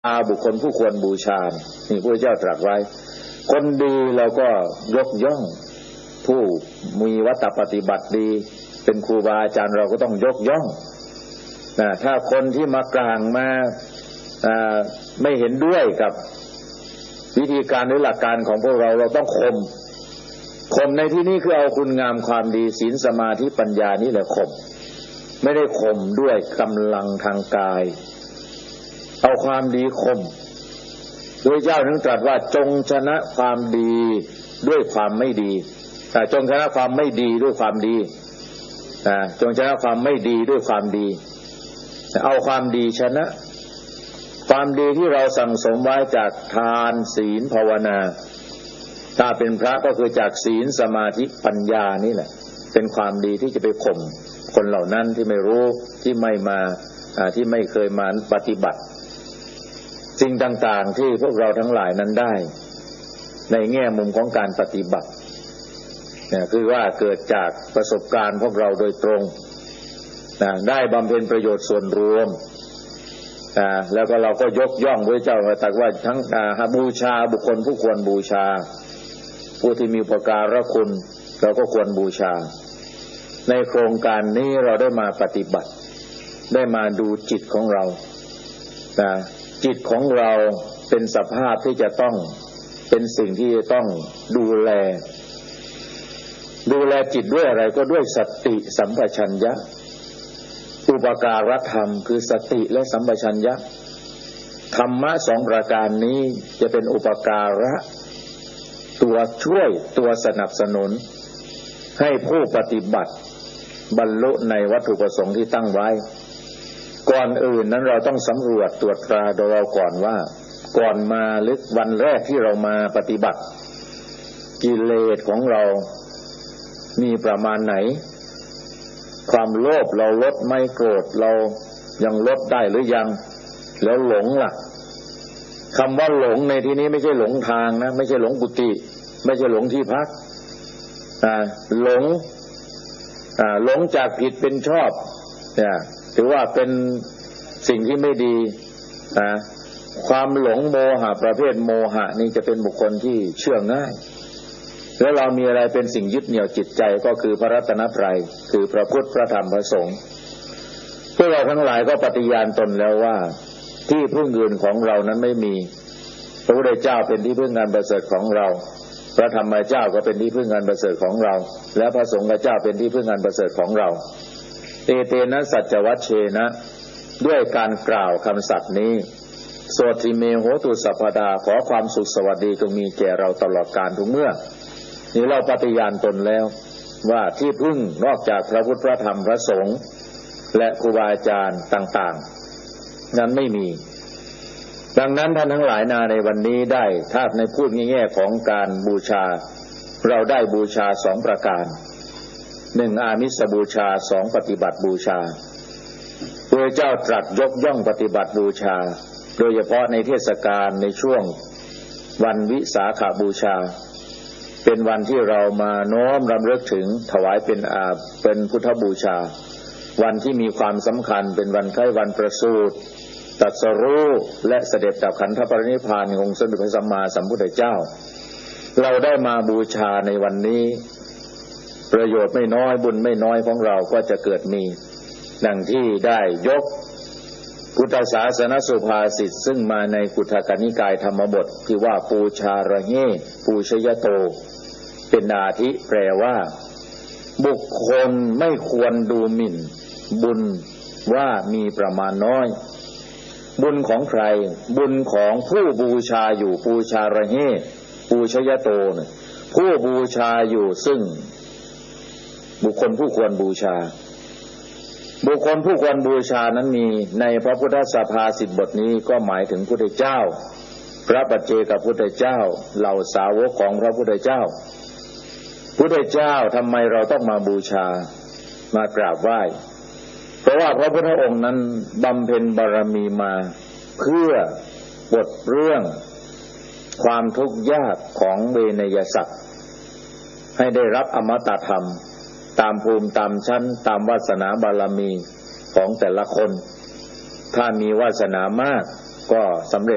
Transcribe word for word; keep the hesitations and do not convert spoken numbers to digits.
อาบุคคลผู้ควรบูชานี่พระเจ้าตรัสไว้คนดีเราก็ยกย่องผู้มีวัตถปฏิบัติดีเป็นครูบาอาจารย์เราก็ต้องยกย่องนะถ้าคนที่มากลางมาไม่เห็นด้วยกับวิธีการหรือหลักการของพวกเราเราต้องข่มข่มในที่นี้คือเอาคุณงามความดีศีลสมาธิปัญญานี่แหละข่มไม่ได้ข่มด้วยกำลังทางกายเอาความดีข่มพระเจ้าถึงตรัสว่าจงชนะความดีด้วยความไม่ดีแต่จงชนะความไม่ดีด้วยความดีนะจงชนะความไม่ดีด้วยความดีเอาความดีชนะความดีที่เราสั่งสมไว้จากทานศีลภาวนาถ้าเป็นพระก็คือจากศีลสมาธิปัญญานี่แหละเป็นความดีที่จะไปข่มคนเหล่านั้นที่ไม่รู้ที่ไม่มาที่ไม่เคยมาปฏิบัติสิ่งต่างๆที่พวกเราทั้งหลายนั้นได้ในแง่มุมของการปฏิบัติเนี่ยคือว่าเกิดจากประสบการณ์พวกเราโดยตรงนะได้บำเพ็ญประโยชน์ส่วนรวมนะแล้วก็เราก็ยกย่องพระเจ้าตรัสว่าทั้งบูชาบุคคลผู้ควรบูชาผู้ที่มีอุปการะคุณเราก็ควรบูชาในโครงการนี้เราได้มาปฏิบัติได้มาดูจิตของเรานะจิตของเราเป็นสภาพที่จะต้องเป็นสิ่งที่จะต้องดูแลดูแลจิตด้วยอะไรก็ด้วยสติสัมปชัญญะอุปการธรรมคือสติและสัมปชัญญะธรรมะสองประการนี้จะเป็นอุปการะตัวช่วยตัวสนับสนุนให้ผู้ปฏิบัติบรรลุในวัตถุประสงค์ที่ตั้งไว้ก่อนอื่นนั้นเราต้องสำรวจตรวจตราดูเราก่อนว่าก่อนมาหรือวันแรกที่เรามาปฏิบัติกิเลสของเรามีประมาณไหนความโลภเราลดไม่โกรธเรายังลดได้หรือยังแล้วหลงล่ะคำว่าหลงในที่นี้ไม่ใช่หลงทางนะไม่ใช่หลงกุฏิไม่ใช่หลงที่พักอ่าหลงอ่าหลงจากผิดเป็นชอบเนี่ยถือว่าเป็นสิ่งที่ไม่ดีอ่าความหลงโมหะประเภทโมหะนี่จะเป็นบุคคลที่เชื่อง่ายแล้วเรามีอะไรเป็นสิ่งยึดเหนี่ยวจิตใจก็คือพระรัตนตรัยคือพระพุทธพระธรรมพระสงฆ์พวกเราทั้งหลายก็ปฏิญาณตนแล้วว่าที่พึ่งอื่นของเรานั้นไม่มีพระพุทธเจ้าเป็นที่พึ่งอันประเสริฐของเราพระธรรมเจ้าก็เป็นที่พึ่งอันประเสริฐของเราและพระสงฆ์เจ้าเป็นที่พึ่งอันประเสริฐของเราเอเตนะสัจวัชเชนะด้วยการกล่าวคำสัตย์นี้โสติเมโหตุสัพพดาขอความสุขสวัสดีจงมีแก่เราตลอดกาลทุกเมื่อนี่เราปฏิญาณตนแล้วว่าที่พึ่งนอกจากพระพุทธพระธรรมพระสงฆ์และครูบาอาจารย์ต่างๆนั้นไม่มีดังนั้นท่านทั้งหลายนาในวันนี้ได้ถ้าในพูดแง่ๆของการบูชาเราได้บูชาสองประการหนึ่งอามิสบูชาสองปฏิบัติบูชาพระเจ้าตรัสยกย่องปฏิบัติบูชาโดยเฉพาะในเทศกาลในช่วงวันวิสาขบูชาเป็นวันที่เรามาน้อมรำลึกถึงถวายเป็นอาเป็นพุทธบูชาวันที่มีความสำคัญเป็นวันคล้ายวันประสูติตรัสรู้และเสด็จดับขันธปรินิพพานของสมเด็จพระสัมมาสัมพุทธเจ้าเราได้มาบูชาในวันนี้ประโยชน์ไม่น้อยบุญไม่น้อยของเราก็จะเกิดมีดังที่ได้ยกพุทธศาสนสุภาษิตซึ่งมาในกุฏฐกนิกายธรรมบทที่ว่าปูชาระเฮปูชยโตเป็นอาทิแปลว่าบุคคลไม่ควรดูหมิ่นบุญว่ามีประมาณน้อยบุญของใครบุญของผู้บูชาอยู่ปูชาระเฮปูชยโตเนี่ยผู้บูชาอยู่ซึ่งบุคคลผู้ควรบูชาบุคคลผู้ควรบูชานั้นมีในพระพุทธสภาสิทธิบทนี้ก็หมายถึงพุทธเจ้าพระปัจเจกพุทธเจ้าเหล่าสาวกของพระพุทธเจ้าพุทธเจ้าทำไมเราต้องมาบูชามากราบไหว้เพราะว่าพระพุทธองค์นั้นบำเพ็ญบารมีมาเพื่อบทเรื่องความทุกข์ยากของเวนยสัตว์ให้ได้รับอมตะธรรมตามภูมิตามชั้นตามวาสนาบารมีของแต่ละคนถ้ามีวาสนามากก็สำเร็จ